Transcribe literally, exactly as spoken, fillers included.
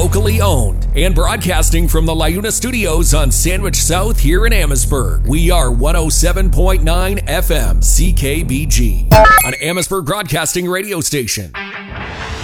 locally owned, and broadcasting from the LiUNA Studios on Sandwich South here in Amherstburg. We are one oh seven point nine F M C K B G, an Amherstburg broadcasting radio station.